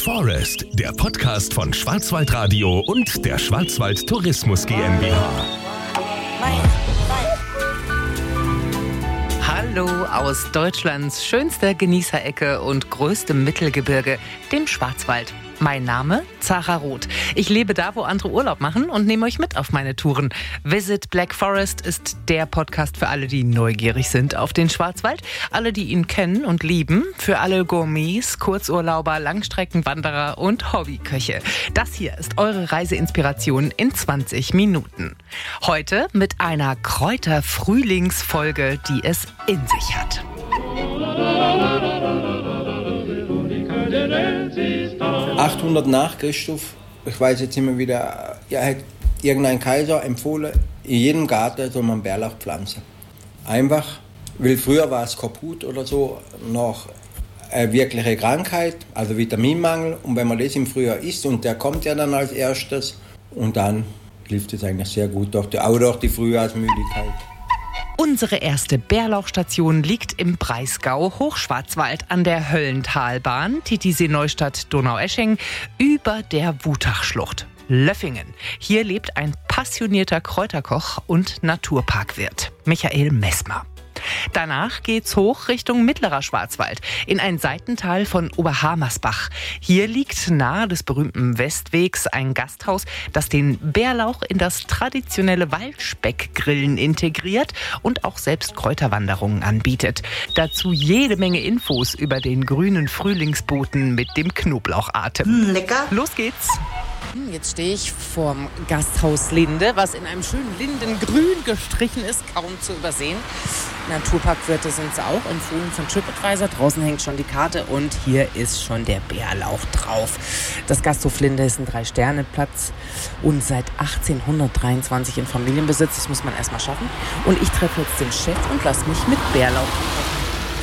Forest, der Podcast von Schwarzwaldradio und der Schwarzwald Tourismus GmbH. Hallo aus Deutschlands schönster Genießerecke und größtem Mittelgebirge, dem Schwarzwald. Mein Name? Zara Roth. Ich lebe da, wo andere Urlaub machen und nehme euch mit auf meine Touren. Visit Black Forest ist der Podcast für alle, die neugierig sind auf den Schwarzwald, alle, die ihn kennen und lieben, für alle Gourmets, Kurzurlauber, Langstreckenwanderer und Hobbyköche. Das hier ist eure Reiseinspiration in 20 Minuten. Heute mit einer Kräuter-Frühlingsfolge, die es in sich hat. 800 nach Christus, ich weiß jetzt immer wieder, hat irgendein Kaiser empfohlen, in jedem Garten soll man Bärlauch pflanzen. Einfach, weil früher war es kaputt oder so, noch eine wirkliche Krankheit, also Vitaminmangel. Und wenn man das im Frühjahr isst, und der kommt ja dann als erstes, und dann hilft es eigentlich sehr gut, auch durch die Frühjahrsmüdigkeit. Unsere erste Bärlauchstation liegt im Breisgau, Hochschwarzwald, an der Höllentalbahn, Titisee-Neustadt, Donaueschingen, über der Wutachschlucht. Löffingen. Hier lebt ein passionierter Kräuterkoch und Naturparkwirt, Michael Messmer. Danach geht's hoch Richtung Mittlerer Schwarzwald, in ein Seitental von Oberhamersbach. Hier liegt nahe des berühmten Westwegs ein Gasthaus, das den Bärlauch in das traditionelle Waldspeckgrillen integriert und auch selbst Kräuterwanderungen anbietet. Dazu jede Menge Infos über den grünen Frühlingsboten mit dem Knoblauchatem. Lecker. Los geht's! Jetzt stehe ich vorm Gasthaus Linde, was in einem schönen Lindengrün gestrichen ist, kaum zu übersehen. Naturparkwirte sind es auch, empfohlen von TripAdvisor. Draußen hängt schon die Karte und hier ist schon der Bärlauch drauf. Das Gasthof Linde ist ein 3-Sterne-Platz und seit 1823 in Familienbesitz. Das muss man erstmal schaffen. Und ich treffe jetzt den Chef und lasse mich mit Bärlauch kochen.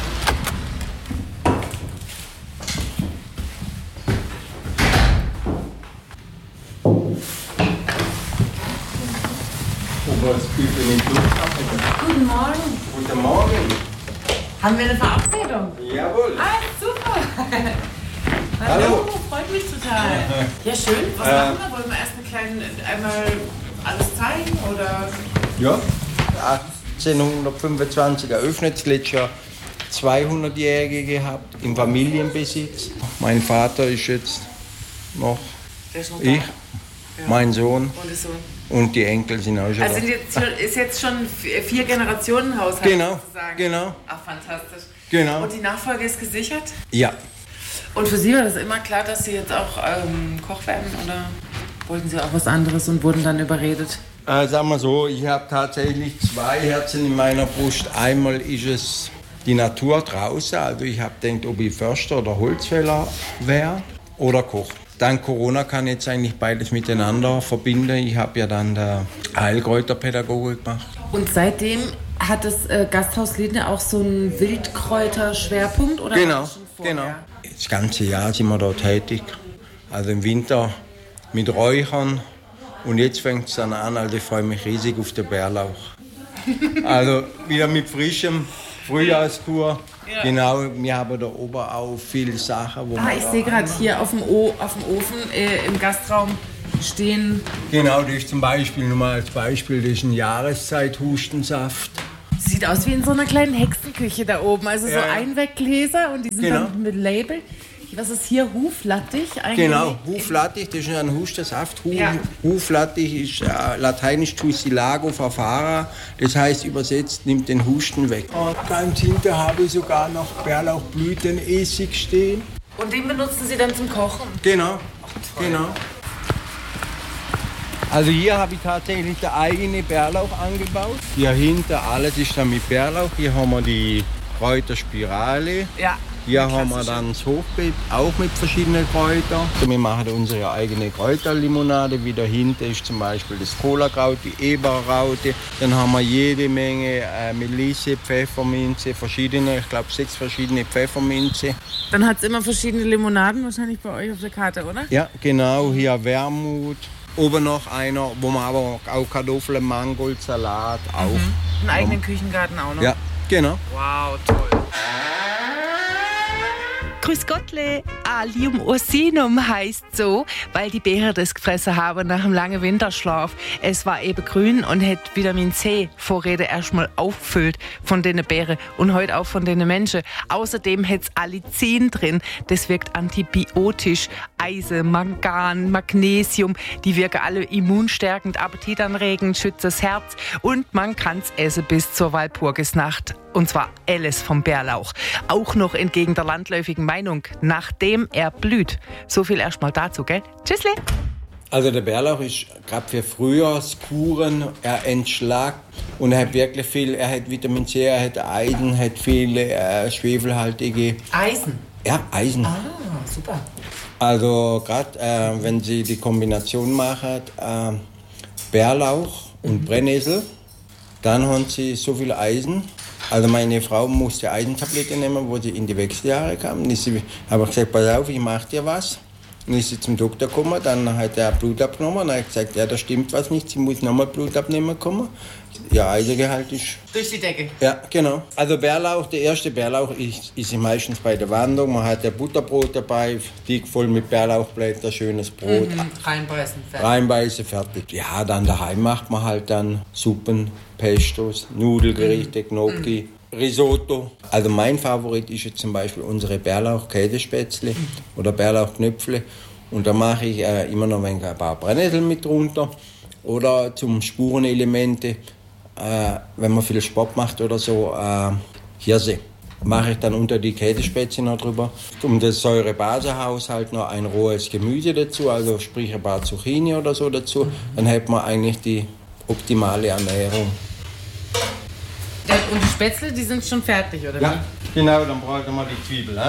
Guten Morgen. Guten Morgen. Haben wir eine Verabredung? Jawohl. Ah, super. Hallo. Freut mich total. Ja, schön. Was machen wir? Wollen wir erst einmal alles zeigen, oder? Ja, 1825 eröffnet, das letzte Jahr 200-Jährige gehabt, im Familienbesitz. Mein Vater ist jetzt noch, ich, mein Sohn. Und der Sohn. Und die Enkel sind auch schon Also da. ist jetzt schon 4 Generationen Haushalt sozusagen. Genau. Ach, fantastisch. Genau. Und die Nachfolge ist gesichert? Ja. Und für Sie war das immer klar, dass Sie jetzt auch Koch werden, oder wollten Sie auch was anderes und wurden dann überredet? Sagen wir so, ich habe tatsächlich 2 Herzen in meiner Brust. Einmal ist es die Natur draußen, also ich habe gedacht, ob ich Förster oder Holzfäller wäre oder Koch. Dank Corona kann ich jetzt eigentlich beides miteinander verbinden. Ich habe ja dann der Heilkräuterpädagoge gemacht. Und seitdem hat das Gasthaus Linde auch so einen Wildkräuterschwerpunkt? Oder Genau, schon vorher? genau. Das ganze Jahr sind wir dort tätig. Also im Winter mit Räuchern. Und jetzt fängt es dann an, also ich freue mich riesig auf den Bärlauch. Also wieder mit frischem Frühjahrspur. Ja. Genau, wir haben da oben auch viele Sachen, wo ich sehe gerade hier auf dem Ofen im Gastraum stehen. Genau, das ist zum Beispiel, nur mal als Beispiel, das ist ein Jahreszeit-Hustensaft. Sieht aus wie in so einer kleinen Hexenküche da oben, also so Einweggläser und die sind dann mit Label. Was ist hier? Huflattich eigentlich? Genau, Huflattich, das ist ein Hustensaft. Huflattich ist lateinisch Tussilago verfara, das heißt übersetzt, nimmt den Husten weg. Und ganz hinten habe ich sogar noch Bärlauchblütenessig stehen. Und den benutzen Sie dann zum Kochen? Genau, genau. Also hier habe ich tatsächlich der eigene Bärlauch angebaut. Hier hinten alles ist dann mit Bärlauch. Hier haben wir die Kräuterspirale. Ja. Hier haben wir dann das Hochbeet, auch mit verschiedenen Kräutern. Wir machen unsere eigene Kräuterlimonade. Wie dahinter ist zum Beispiel das Kohlakraut, die Eberraute. Dann haben wir jede Menge Melisse, Pfefferminze, verschiedene, ich glaube 6 verschiedene Pfefferminze. Dann hat es immer verschiedene Limonaden wahrscheinlich bei euch auf der Karte, oder? Ja, genau. Hier Wermut. Oben noch einer, wo man aber auch Kartoffeln, Mangold, Salat auch. Einen eigenen Küchengarten auch noch? Ja, genau. Wow, toll. Grüß Gottle, Allium ursinum heißt so, weil die Beeren das gefressen haben nach einem langen Winterschlaf. Es war eben grün und hat Vitamin C Vorräte erstmal auffüllt von den Beeren und heute auch von den Menschen. Außerdem hat es Allicin drin, das wirkt antibiotisch. Eisen, Mangan, Magnesium, die wirken alle immunstärkend, appetitanregend, schützt das Herz und man kann es essen bis zur Walpurgisnacht. Und zwar alles vom Bärlauch. Auch noch entgegen der landläufigen Meinung, nachdem er blüht. So viel erstmal dazu, gell? Tschüssli! Also der Bärlauch ist gerade für Frühjahrskuren, er entschlagt und er hat wirklich viel, er hat Vitamin C, er hat Eisen, hat viele schwefelhaltige... Eisen? Ja, Eisen. Ah, super. Also gerade wenn Sie die Kombination machen, Bärlauch und Brennnessel, dann haben Sie so viel Eisen. Also meine Frau musste Eisentablette nehmen, wo sie in die Wechseljahre kam. Ich habe gesagt, pass auf, ich mache dir was. Dann ist sie zum Doktor gekommen, dann hat er Blut abgenommen und hat gesagt, ja, da stimmt was nicht, sie muss nochmal Blut abnehmen kommen. Ja, Eisengehalt ist... Durch die Decke? Ja, genau. Also Bärlauch, der erste Bärlauch ist meistens bei der Wanderung. Man hat ja Butterbrot dabei, dick voll mit Bärlauchblättern, schönes Brot. Reinbeißen, fertig. Reinbeißen, fertig. Ja, dann daheim macht man halt dann Suppen, Pestos, Nudelgerichte, Gnocchi, Risotto. Also mein Favorit ist jetzt zum Beispiel unsere Bärlauch-Käsespätzle oder Bärlauchknöpfle. Und da mache ich immer noch ein paar Brennnesseln mit drunter. Oder zum Spurenelemente, wenn man viel Sport macht oder so, Hirse. Mache ich dann unter die Käsespätzle noch drüber. Um das Säurebasehaushalt noch ein rohes Gemüse dazu, also sprich ein paar Zucchini oder so dazu. Dann hat man eigentlich die optimale Ernährung. Und die Spätzle, die sind schon fertig, oder? Ja, genau, dann brauchen wir die Zwiebel.